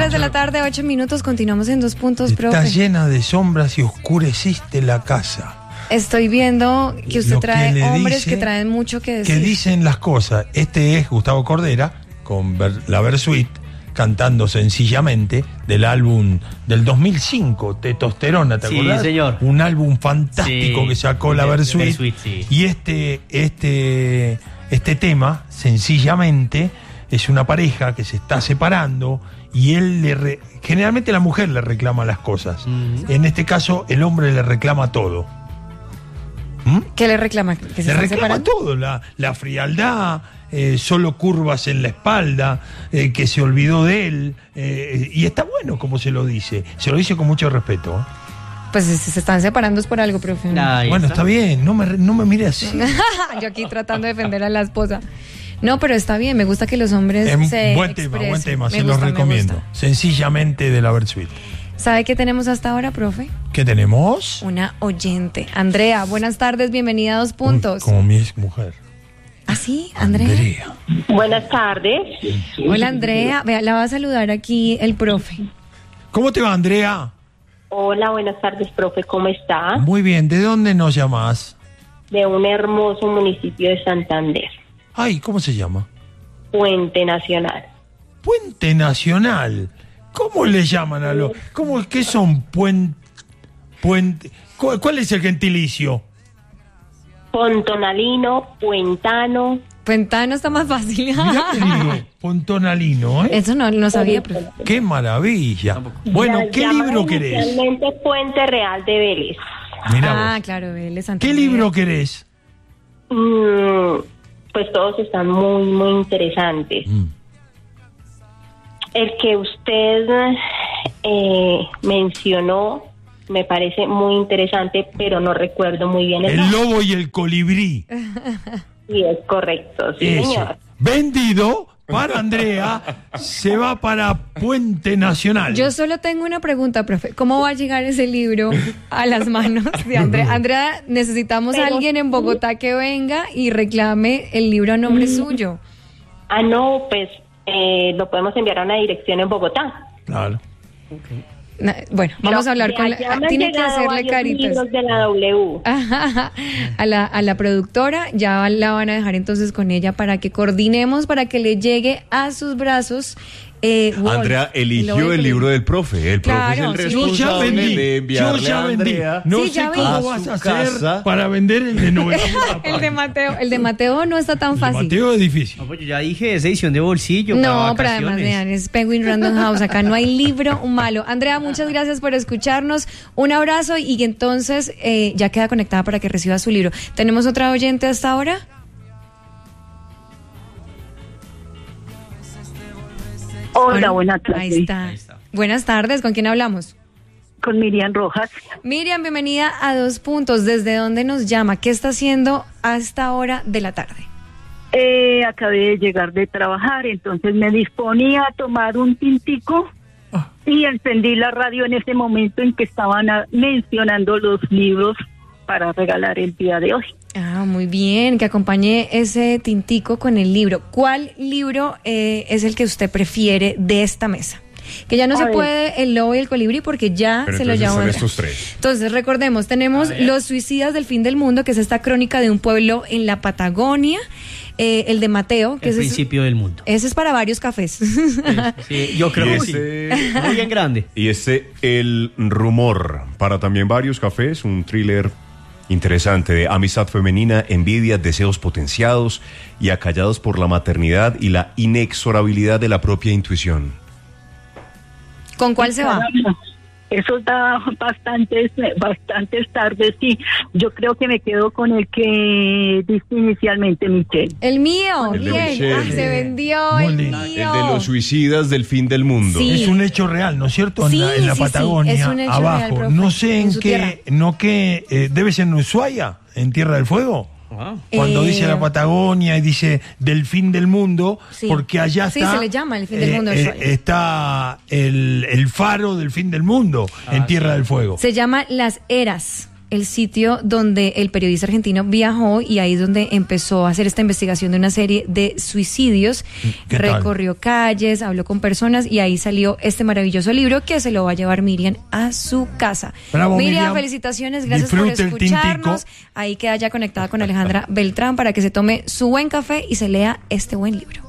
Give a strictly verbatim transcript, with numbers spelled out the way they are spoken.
tres de la tarde, ocho minutos, continuamos en Dos Puntos, Está profe. llena de sombras y oscureciste la casa. Estoy viendo que usted Lo trae que hombres dice, que traen mucho que decir. Que dicen las cosas. Este es Gustavo Cordera, con Ver, la Versuit, cantando Sencillamente, del álbum del dos mil cinco, Testosterona, ¿te Sí, acordás? señor. Un álbum fantástico Sí, que sacó de- la de Versuit. Versuit, sí. Y este, este, este tema, Sencillamente, es una pareja que se está separando y él le re- generalmente la mujer le reclama las cosas. Ujú. En este caso, el hombre le reclama todo. ¿Mm? ¿Qué le reclama? ¿Que se Le están reclama separando? todo, la, la frialdad, eh, solo curvas en la espalda, eh, que se olvidó de él, eh, y está bueno como se lo dice, se lo dice con mucho respeto. ¿eh? Pues si se están separando es por algo, profe. Ahí Bueno, está bien, no me, no me mire así. Yo aquí tratando de defender a la esposa. No, pero está bien, me gusta que los hombres Es se buen tema, expresen. buen tema, Me se gusta, los me recomiendo. gusta. Sencillamente de la Versuit. ¿Sabe qué tenemos hasta ahora, profe? ¿Qué tenemos? Una oyente. Andrea, buenas tardes, bienvenida a Dos Puntos. Uy, como mi ex mujer. ¿Ah, sí? Andrea. Andrea. Buenas tardes. Hola, Andrea. Vea, la va a saludar aquí el profe. ¿Cómo te va, Andrea? Hola, buenas tardes, profe. ¿Cómo está? Muy bien, ¿de dónde nos llamás? De un hermoso municipio de Santander, Ay, ¿cómo se llama? Puente Nacional. Puente Nacional. ¿Cómo le llaman a los? ¿Cómo qué son puente? Puente. ¿Cuál, cuál es el gentilicio? Pontonalino, Puentano. Puentano está más fácil. Mirá que digo, Pontonalino, ¿eh? Eso no lo sabía, profe. Qué maravilla. Bueno, Ya- ¿qué llaman libro querés? inicialmente Puente Real de Vélez. Mirá Ah, vos. claro, él es ¿Qué Santander. libro querés? Mm, pues todos están muy, muy interesantes. Mm. El que usted eh, mencionó me parece muy interesante, pero no recuerdo muy bien el El nombre. lobo y el colibrí. Sí, es correcto, sí, Ese. señor. Vendido para Andrea, se va para Puente Nacional. Yo solo tengo una pregunta, profe. ¿Cómo va a llegar ese libro a las manos de Andrea? Andrea, necesitamos a Pero- alguien en Bogotá que venga y reclame el libro a nombre suyo. Ah, no, pues eh, lo podemos enviar a una dirección en Bogotá. Claro. Na- Bueno, vamos a hablar De con la... allá me han Tiene que llegado hacerle varios caritas. libros de la W. a la, a la productora, ya la van a dejar entonces con ella para que coordinemos, para que le llegue a sus brazos. Eh, Wolf, Andrea el eligió lobo el del libro del profe. El Claro, profe es sí. el Yo ya responsable vendí. de Yo enviarle ya a vendí. Andrea. No Sí, sé ya cómo vendí. vas A a su hacer casa. para vender el de noventa. El de Mateo, el de Mateo no está tan El de fácil. Mateo es difícil. No, pues yo ya dije, esa edición de bolsillo. para No, pero además vacaciones. vean, es Penguin Random House, acá no hay libro malo. Andrea, muchas gracias por escucharnos, un abrazo y entonces eh, ya queda conectada para que reciba su libro. ¿Tenemos otra oyente hasta ahora? Hola, buenas Ahí tardes. está. Ahí está. Buenas tardes, ¿con quién hablamos? Con Miriam Rojas. Miriam, bienvenida a Dos Puntos. ¿Desde dónde nos llama? ¿Qué está haciendo a esta hora de la tarde? Eh, acabé de llegar de trabajar, entonces me disponía a tomar un tintico Ah. y encendí la radio en ese momento en que estaban ah, mencionando los libros para regalar el día de hoy. Ah, muy bien, que acompañe ese tintico con el libro. ¿Cuál libro eh, es el que usted prefiere de esta mesa? Que ya no A se ver. puede el lobo y el colibrí porque ya Pero se lo entonces llevó son Andrea. estos tres. Entonces, recordemos, tenemos Los Suicidas del Fin del Mundo, que es esta crónica de un pueblo en la Patagonia. Eh, el de Mateo, que El ese es, principio del mundo. ese es para varios cafés. Sí, yo creo Y que sí. ese- Muy bien grande. Y este, El Rumor, para también varios cafés, un thriller interesante de amistad femenina, envidia, deseos potenciados y acallados por la maternidad y la inexorabilidad de la propia intuición. ¿Con cuál se va? Eso da bastantes, bastantes tardes, sí. Yo creo que me quedo con el que diste inicialmente, Michelle. El mío, El de bien. Michelle. Ah, se vendió Muy el lindo. mío. El de los suicidas del fin del mundo. Sí. Es un hecho real, ¿no es cierto? En Sí, la, en la sí, sí, Patagonia, es un hecho real, abajo. profe, no sé en en, su qué, no qué, eh, debe ser en Ushuaia, en Tierra del Fuego. Ah. Cuando Eh, dice la Patagonia y dice del fin del mundo, Sí. porque allá Sí, está. se le llama el fin del mundo de eh, Ushuaia. está el, el faro del fin del mundo en Ah, Tierra sí. del Fuego. Se llama Las Eras. el sitio donde el periodista argentino viajó y ahí es donde empezó a hacer esta investigación de una serie de suicidios. ¿Qué tal? Recorrió calles, habló con personas y ahí salió este maravilloso libro que se lo va a llevar Miriam a su casa. Bravo, Miriam, Miriam. felicitaciones, gracias Disfrute el por escucharnos. tintico. Ahí queda ya conectada con Alejandra Beltrán para que se tome su buen café y se lea este buen libro.